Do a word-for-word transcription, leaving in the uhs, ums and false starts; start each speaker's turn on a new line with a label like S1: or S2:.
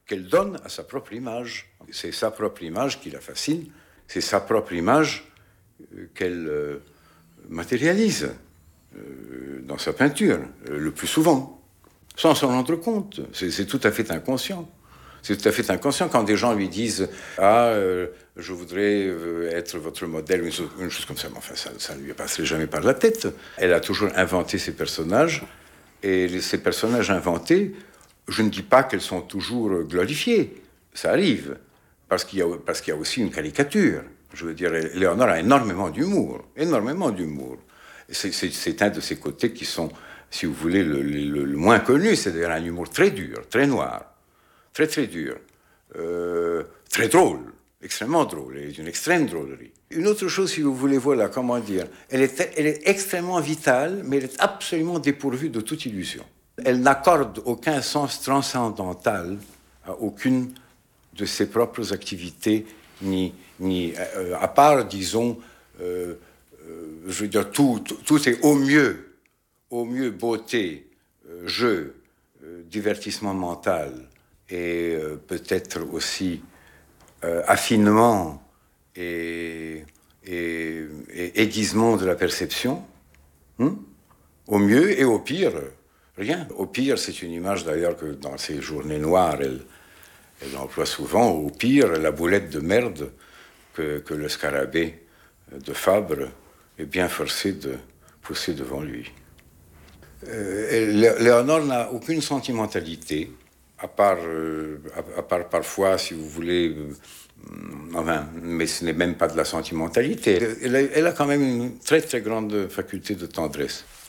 S1: qu'elle donne à sa propre image. C'est sa propre image qui la fascine, c'est sa propre image qu'elle euh, matérialise euh, dans sa peinture, euh, le plus souvent, sans s'en rendre compte. C'est, c'est tout à fait inconscient. C'est tout à fait inconscient quand des gens lui disent « Ah, euh, je voudrais euh, être votre modèle », une chose, une chose comme ça. Mais enfin, ça, ça ne lui passerait jamais par la tête. Elle a toujours inventé ses personnages, et les, ces personnages inventés, je ne dis pas qu'elles sont toujours glorifiées. Ça arrive, parce qu'il y a, parce qu'il y a aussi une caricature. Je veux dire, Léonore a énormément d'humour, énormément d'humour. C'est, c'est, c'est un de ses côtés qui sont, si vous voulez, le, le, le moins connu, c'est-à-dire un humour très dur, très noir. Très, très dur, euh, très drôle, extrêmement drôle, elle est d'une extrême drôlerie. Une autre chose, si vous voulez, voilà, comment dire, elle est, elle est extrêmement vitale, mais elle est absolument dépourvue de toute illusion. Elle n'accorde aucun sens transcendantal à aucune de ses propres activités, ni, ni euh, à part, disons, euh, euh, je veux dire, tout, tout, tout est au mieux, au mieux beauté, euh, jeu, euh, divertissement mental, et euh, peut-être aussi euh, affinement et, et, et aiguisement de la perception, hein? Au mieux et au pire, rien. Au pire, c'est une image d'ailleurs que dans ces journées noires, elle, elle emploie souvent, au pire, la boulette de merde que, que le scarabée de Fabre est bien forcé de pousser devant lui. Euh, Léonore n'a aucune sentimentalité, à part, euh, à, à part parfois, si vous voulez, euh, enfin, mais ce n'est même pas de la sentimentalité. Elle a, elle a quand même une très très grande faculté de tendresse.